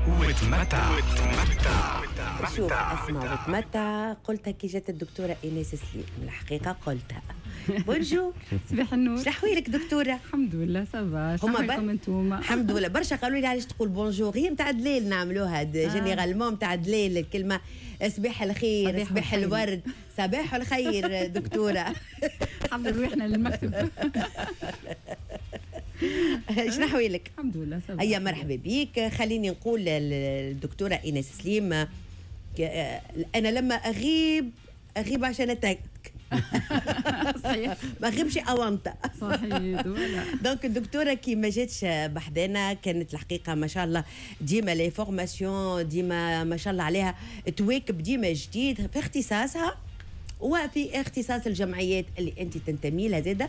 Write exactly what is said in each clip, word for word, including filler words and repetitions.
وتمتع. شوف اسمع وتمتع قلتها كي جات الدكتورة إيناس سليم، الحقيقة قلتها. بونجور. صباح النور. شحويلك دكتورة؟ الحمد لله صافا. شحويلكم انتوما؟ الحمد لله. برشا قالوا لي علاش تقول بونجور، هي نتاع دليل نعملوها جينيرالمون نتاع دليل الكلمة صباح الخير، صباح الورد، صباح الخير دكتورة. الحمد لله احنا للمكتب. شنحويلك؟ الحمد لله صافا. هيا مرحبا بيك. خليني نقول للدكتورة إيناس سليم، أنا لما أغيب أغيب عشان أتاك. صحيح. ما غيبش أونطة. صحيح. دونك الدكتورة كي ما جاتش بحدنا كانت الحقيقة ما شاء الله ديما لي فورماسيون ديما ما شاء الله عليها تواكب ديما جديد في اختصاصها وفي اختصاص الجمعيات اللي انت تنتمي لها زاده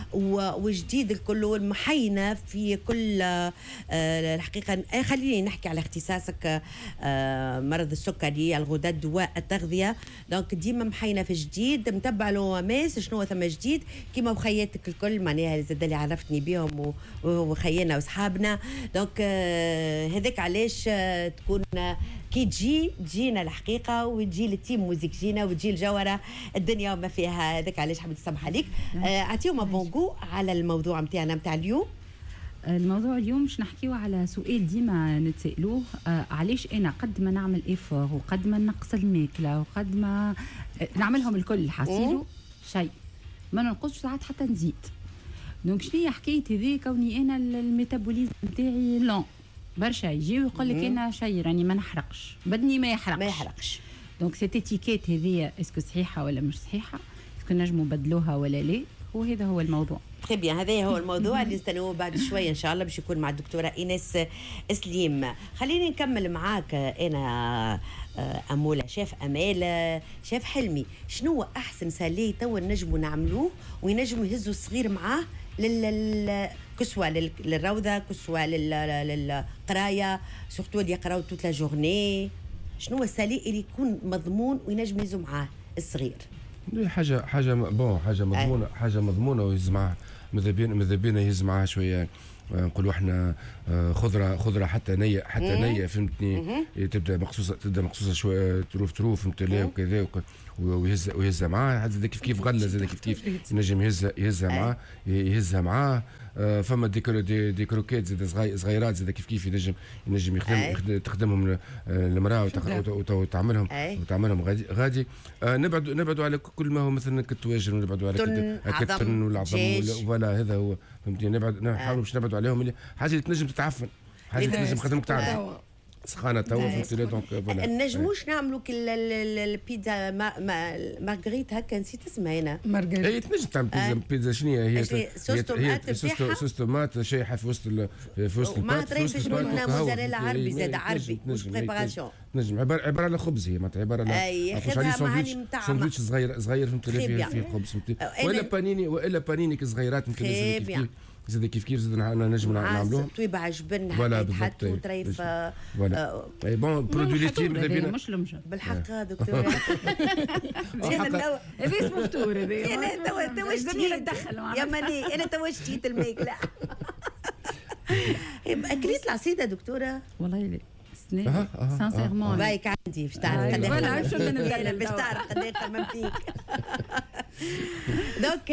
وجديد الكل والمحينه في كل آه الحقيقه. خليني نحكي على اختصاصك، آه مرض السكري، الغدد والتغذيه. دونك ديما محينه في جديد، متبع الوماس شنو ثم جديد كيما وخياتك الكل معناها زاد اللي عرفتني بهم وخيانا واصحابنا. دونك آه هذاك علاش آه تكون آه كي تجي تجينا الحقيقه وتجي للتيم موزيك جينا وتجي الجوهره الدنيا وما فيها. هذاك علاش حبيت نسمح عليك. اعطيهم بونغو على الموضوع نتاعنا نتاع اليوم. الموضوع اليوم باش نحكيو على سؤال ديما نتسائلوه، آه علاش انا قد ما نعمل ايفور وقد ما نقص الماكله وقد ما نعملهم الكل حاسيلو شيء ما ننقصش ساعات حتى نزيد. دونك شنو هي حكايه هذه؟ كوني انا الميتابوليزم نتاعي لون برشا يجي ويقول لك انا شيء راني ما نحرقش، بدني ما يحرقش ما يحرقش. دونك سيت اتيكيت هذه اسكو صحيحه ولا مش صحيحه، اسكو نجموا نبدلوها ولا لا، وهذا هو الموضوع. تري بيان، هذا هو الموضوع اللي نستنوه بعد شويه ان شاء الله باش يكون مع الدكتوره إيناس سليم. خليني نكمل معاك انا اموله شاف امال شاف حلمي، شنو احسن سالي توا نجموا نعملوه وينجموا يهزوا الصغير معاه لل كسوة للروضة، كسوة للقراية، سورتو اللي يقراو توت لا جورني. شنو السالي اللي يكون مضمون وينجم يهزوا معاه الصغير؟ حاجة حاجة بون حاجة مضمونة، حاجة مضمونة ويهز معاه. ماذا بينا ماذا بينا يهز معاه شوية، نقولوا احنا خضره خضره حتى نيه حتى نيه فهمتني. تبدا مقصوصه تبدا مقصوصه شويه تروف تروف فهمت وكذا ويهز ويهزها معاه. هذا كيف كيف غله زاد كيف كيف ينجم يهزها يهزها معاه يهزها معاه. فما ديكور دي, دي كروكيت زاد صغيرات زاد كيف كيف ينجم ينجم يخدم تخدمهم المراه وتعملهم وتعملهم غادي غادي. نبعد نبعدوا على كل ما هو مثلا كالتواجن، ونبعدوا على التن والعظم ولا هذا هو فهمتني. نبعد نحاولوا باش نبعدوا عليهم اللي حاجه اللي تنجم تتعفن، حاجه اللي تنجم خدمك تعرف سخانه توا فهمتني. دونك فوالا نجموش نعملوا كل البيتزا مارغريت هكا نسيت اسمها هنا مارغريت. هي تنجم تعمل بيتزا بيتزا شنو هي؟ صوص طماط بتاعها صوص طماط شايحه في وسط في وسط الباط، ما طريف جبنا موزاريلا عربي زاد عربي مش بريباراسيون. نجم عباره عباره على خبز، هي معناتها عباره على ساندويتش ساندويتش صغير صغير فهمت فيه فيه خبز فهمت. ولا بانيني ولا بانيني صغيرات يمكن كيف زاد كيف كيف زاد نجم نعملوه طويبه جبن حتى حتى وطريف فوالا. اي بون برودوي ليتي مش لمجه بالحق دكتور. هذا اسمه فطور هذا. انا توا توا جميل ندخل يا ماني انا توا شتيت الماكله. اكلت العصيده دكتوره؟ والله لا سنين سانسيرمون بايك عندي باش تعرف قد ايه باش تعرف قد ايه خممتيك. دونك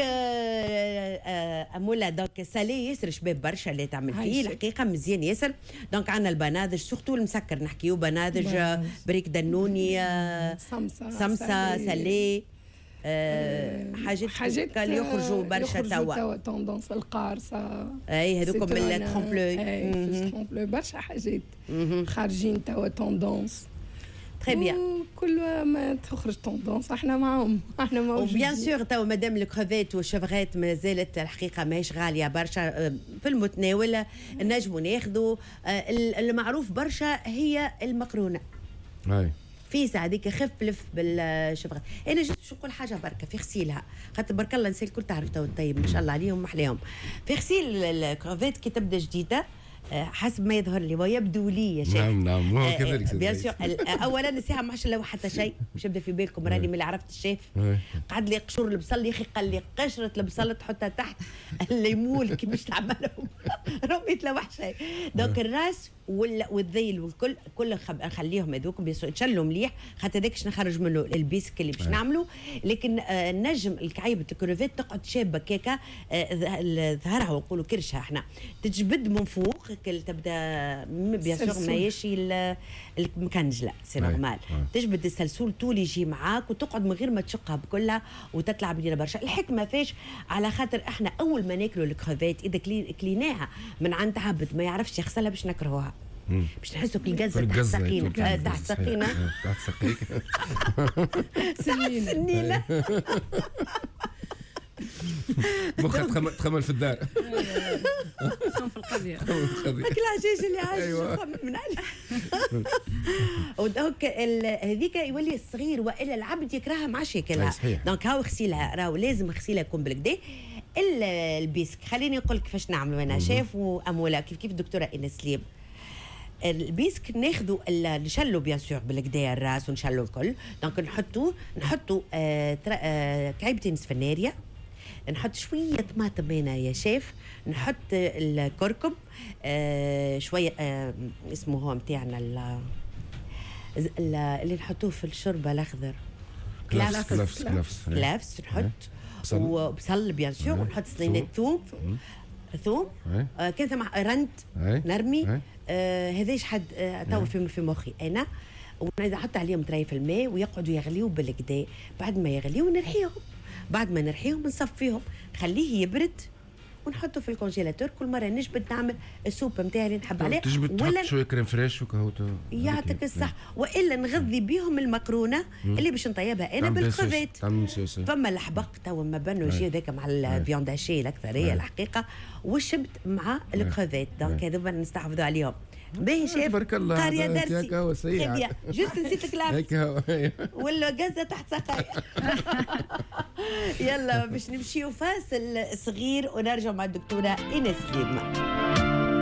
امولا دونك سالي ياسر شباب برشا اللي تعمل فيه الحقيقه مزيان ياسر. دونك عندنا البنادج سورتو المسكر نحكيو بنادج بريك دنوني سمسه سمسه سالي أه حاجات حاجات اللي يخرجوا برشا توا توا توندونس القارصه. اي هذوكم من الترومبلو اي الترومبلو برشا حاجات خارجين توا توندونس. تري بيان كل ما تخرج توندونس احنا معاهم احنا موجودين. وبيان سور توا مادام الكروفيت والشفغات ما زالت الحقيقه ماهيش غاليه برشا في المتناول نجموا ناخذوا. المعروف برشا هي المقرونه. اي فيسا هذيك خف لف بالشفغات. انا جيت باش نقول حاجه بركه في غسيلها، خاطر برك الله الناس الكل تعرف تو طيب ما شاء الله عليهم محلاهم. في غسيل الكروفيت كي تبدا جديده حسب ما يظهر لي ويبدو لي يا شيخ. نعم نعم هو كذلك. بيان سور اولا الساعه ما عادش حتى شيء باش يبدا في بالكم راني من اللي عرفت الشيف قعد لي قشور البصل يا اخي قال لي قشره البصل تحطها تحت الليمون كي باش تعملهم رميت له واحد شيء. دونك الراس والذيل والكل كل نخليهم هذوك يتشلوا مليح خاطر هذاك باش نخرج منه البيسك اللي باش نعملوا. لكن آه نجم الكعيبه الكروفيت تقعد شابه كيكه آه ظهرها ونقولوا كرشها احنا تجبد من فوق تبدا بيان سور ماهيش المكنجله سي نورمال تجبد السلسول طول يجي معاك وتقعد من غير ما تشقها بكلها وتطلع بلينا برشا. الحكمه فاش على خاطر احنا اول ما ناكلوا الكروفيت اذا كليناها من عند عبد ما يعرفش يغسلها باش نكرهوها باش نحسوا كالجزة تحت سقينا تحت سقينا تحت سقيك تحت سنينة مخها تخمل في الدار تخمل في القضية هاك العجاج اللي عايش يخمل من عليه ودونك هذيك يولي الصغير والا العبد يكرهها مع ياكلها. دونك هاو غسيلها راهو لازم غسيلها يكون بالكدا. البيسك خليني نقول كيفاش نعملوا انا شاف وامولا كيف كيف الدكتوره ايناس ليب. البيسك ناخذوا نشلوا بيان سور بالكدا الراس ونشلوا الكل. دونك نحطوا نحطوا آه آه كعيبتين سفناريه نحط شويه طماطم هنا يا شيف نحط الكركم آه شويه آه اسمه هو نتاعنا اللي نحطوه في الشوربه الاخضر كلافس كلافس كلافس كلافس نحط وبصل بيان سور ونحط سنينات ثوم ثوم آه كان ثم رند نرمي آه هذا يشحد آه تو في في مخي انا ونحط عليهم طريف الماء ويقعدوا يغليوا بالكدا. بعد ما يغليوا نرحيهم بعد ما نرحيهم نصفيهم نخليه يبرد ونحطه في الكونجيلاتور. كل مره نجبد نعمل السوب نتاعي اللي نحب عليه تجبد تحط شويه كريم فريش وكهو يعطيك الصح والا نغذي بهم المكرونه اللي باش نطيبها انا بالكروفيت. فما الحبق تو ما بانو يجي هذاك مع الفيوند هاشي الاكثريه الحقيقه والشبت مع الكروفيت. دونك هذوما نستحفظوا عليهم باهي شاف تبارك الله قاريه درسي جوست نسيت كلام ولا جزه تحت ساقي. يلا باش نمشيو فاصل صغير ونرجع مع الدكتوره ايناس ليب.